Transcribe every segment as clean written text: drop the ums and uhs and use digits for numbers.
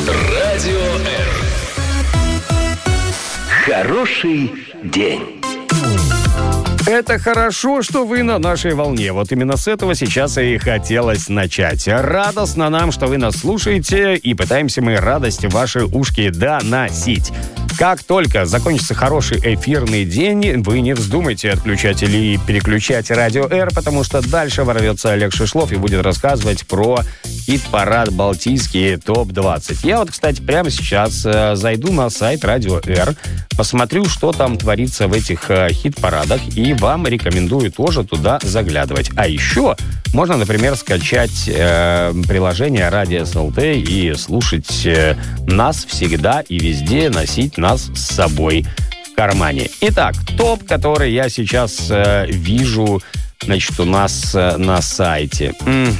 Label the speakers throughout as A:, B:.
A: Радио Р. Хороший день.
B: Это хорошо, что вы на нашей волне. Вот именно с этого сейчас и хотелось начать. Радостно нам, что вы нас слушаете, и пытаемся мы радость в ваши ушки доносить. Как только закончится хороший эфирный день, вы не вздумайте отключать или переключать Радио Р, потому что дальше ворвется Олег Шишлов и будет рассказывать про хит-парад «Балтийский ТОП-20». Я вот, кстати, прямо сейчас зайду на сайт Радио Р, посмотрю, что там творится в этих хит-парадах, и вам рекомендую тоже туда заглядывать. А еще можно, например, скачать приложение Радио СЛТ и слушать нас всегда и везде, носить нас с собой в кармане. Итак, топ, который я сейчас вижу, значит, у нас на сайте.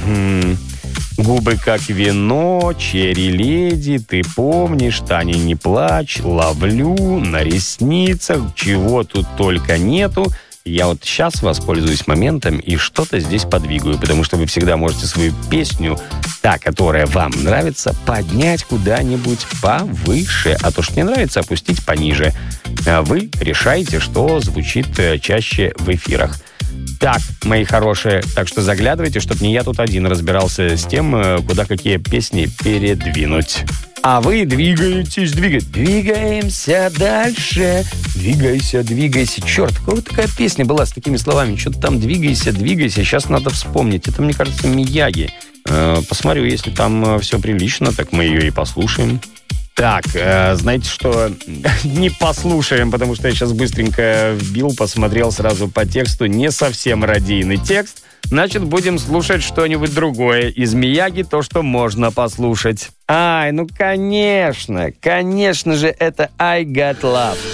B: «Губы как вино», «Черри леди», «Ты помнишь», «Таня, не плачь», «Ловлю», «На ресницах», чего тут только нету. Я вот сейчас воспользуюсь моментом и что-то здесь подвигаю, потому что вы всегда можете свою песню, та, которая вам нравится, поднять куда-нибудь повыше, а то, что не нравится, опустить пониже. Вы решаете, что звучит чаще в эфирах. Так, мои хорошие, так что заглядывайте, чтобы не я тут один разбирался с тем, куда какие песни передвинуть. А вы двигаетесь. Двигаемся дальше. Двигайся, двигайся. Черт, у кого такая песня была с такими словами? Что-то там двигайся, двигайся. Сейчас надо вспомнить. Это, мне кажется, Мияги. Посмотрю, если там все прилично, так мы ее и послушаем. Так, знаете что? Не послушаем, потому что я сейчас быстренько вбил, посмотрел сразу по тексту. Не совсем радийный текст. Значит, будем слушать что-нибудь другое. Из Мияги то, что можно послушать. Ай, ну конечно же, это I Got Love.